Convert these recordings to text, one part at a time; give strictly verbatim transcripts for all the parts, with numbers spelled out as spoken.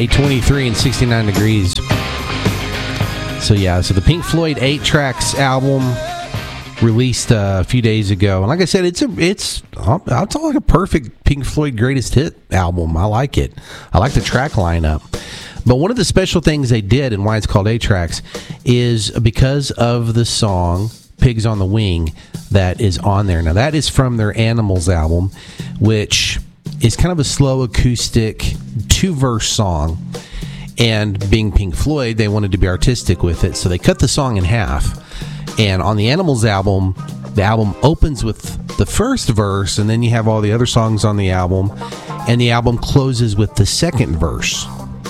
eight twenty-three and sixty-nine degrees. So yeah, so the Pink Floyd eight tracks album released uh, a few days ago, and like I said, it's a it's I'll, I'll tell like a perfect Pink Floyd greatest hit album. I like it. I like the track lineup. But one of the special things they did, and why it's called eight tracks, is because of the song "Pigs on the Wing" that is on there. Now that is from their Animals album, which is kind of a slow acoustic two verse song. And being Pink Floyd, they wanted to be artistic with it, so they cut the song in half. And on the Animals album, the album opens with the first verse, and then you have all the other songs on the album, and the album closes with the second verse.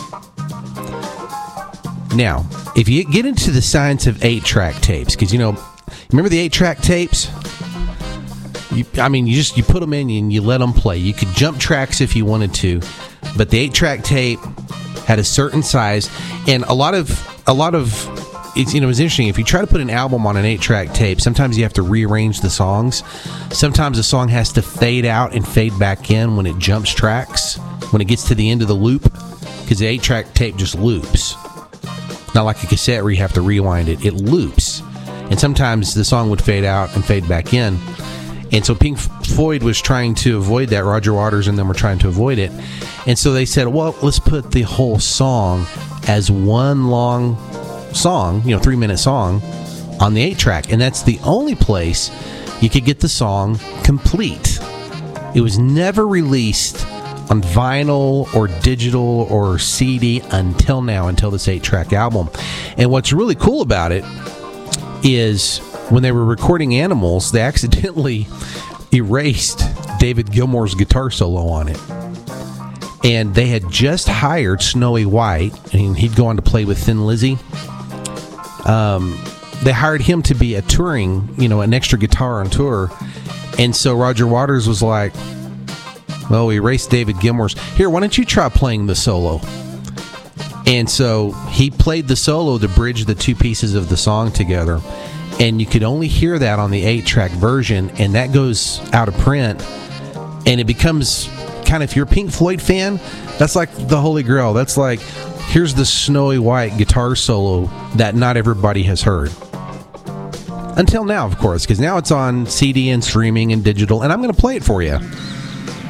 Now, if you get into the science of eight-track tapes, because, you know, remember the eight-track tapes? You, I mean, you just you put them in and you let them play. You could jump tracks if you wanted to, but the eight-track tape had a certain size, and a lot of a lot of it's, you know, it's interesting. If you try to put an album on an eight-track tape, sometimes you have to rearrange the songs. Sometimes a song has to fade out and fade back in when it jumps tracks, when it gets to the end of the loop, because the eight-track tape just loops. Not like a cassette where you have to rewind it. It loops. And sometimes the song would fade out and fade back in. And so Pink Floyd was trying to avoid that. Roger Waters and them were trying to avoid it. And so they said, well, let's put the whole song as one long song, you know, three-minute song, on the eight-track. And that's the only place you could get the song complete. It was never released on vinyl or digital or C D until now, until this eight-track album. And what's really cool about it is when they were recording Animals, they accidentally erased David Gilmour's guitar solo on it. And they had just hired Snowy White, and he'd go on to play with Thin Lizzy. Um, they hired him to be a touring, you know, an extra guitar on tour. And so Roger Waters was like, well, we erased David Gilmour's. Here, why don't you try playing the solo? And so he played the solo to bridge the two pieces of the song together. And you could only hear that on the eight-track version, and that goes out of print. And it becomes kind of, if you're a Pink Floyd fan, that's like the Holy Grail. That's like, here's the Snowy White guitar solo that not everybody has heard. Until now, of course, because now it's on C D and streaming and digital, and I'm going to play it for you.